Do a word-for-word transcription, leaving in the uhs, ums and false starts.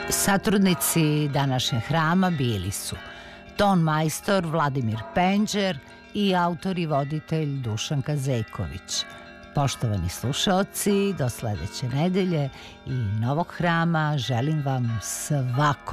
Satrudnici današnjeg hrama bili su ton majstor Vladimir Penđer i autor i voditelj Dušanka Zejković. Poštovani slušaoci, do sledeće nedelje i novog hrama želim vam svako